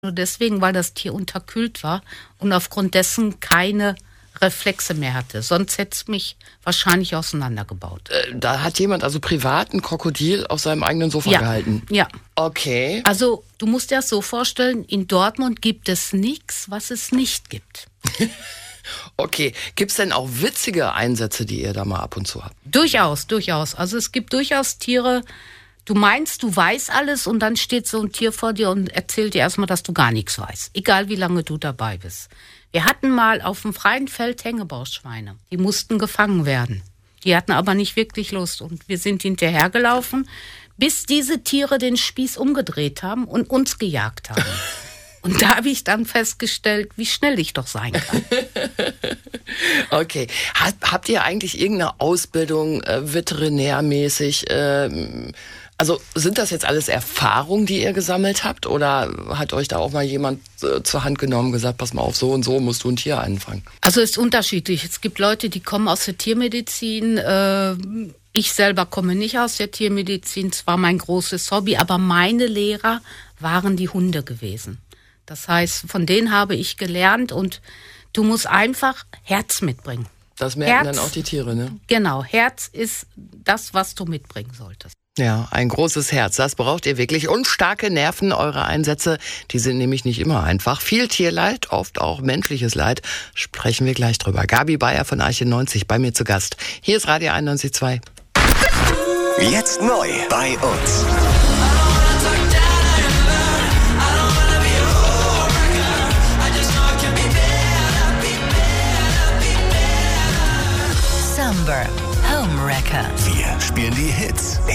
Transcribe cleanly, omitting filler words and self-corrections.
Nur deswegen, weil das Tier unterkühlt war und aufgrund dessen keine Reflexe mehr hatte. Sonst hätte es mich wahrscheinlich auseinandergebaut. Da hat jemand also privat ein Krokodil auf seinem eigenen Sofa gehalten? Ja. Okay. Also du musst dir das so vorstellen, in Dortmund gibt es nichts, was es nicht gibt. Okay. Gibt's denn auch witzige Einsätze, die ihr da mal ab und zu habt? Durchaus. Also es gibt durchaus Tiere, du meinst, du weißt alles und dann steht so ein Tier vor dir und erzählt dir erstmal, dass du gar nichts weißt. Egal wie lange du dabei bist. Wir hatten mal auf dem freien Feld Hängebauschweine. Die mussten gefangen werden. Die hatten aber nicht wirklich Lust. Und wir sind hinterhergelaufen, bis diese Tiere den Spieß umgedreht haben und uns gejagt haben. Und da habe ich dann festgestellt, wie schnell ich doch sein kann. Okay. Habt ihr eigentlich irgendeine Ausbildung veterinärmäßig? Also sind das jetzt alles Erfahrungen, die ihr gesammelt habt? Oder hat euch da auch mal jemand zur Hand genommen und gesagt, pass mal auf, so und so musst du ein Tier einfangen? Also es ist unterschiedlich. Es gibt Leute, die kommen aus der Tiermedizin. Ich selber komme nicht aus der Tiermedizin. Es war mein großes Hobby, aber meine Lehrer waren die Hunde gewesen. Das heißt, von denen habe ich gelernt und du musst einfach Herz mitbringen. Das merken dann auch die Tiere, ne? Genau, Herz ist das, was du mitbringen solltest. Ja, ein großes Herz, das braucht ihr wirklich. Und starke Nerven, eure Einsätze, die sind nämlich nicht immer einfach. Viel Tierleid, oft auch menschliches Leid, sprechen wir gleich drüber. Gabi Beyer von Arche 90 bei mir zu Gast. Hier ist Radio 91.2. Jetzt neu bei uns. Somber Home Wrecker. Wir spielen die Hits.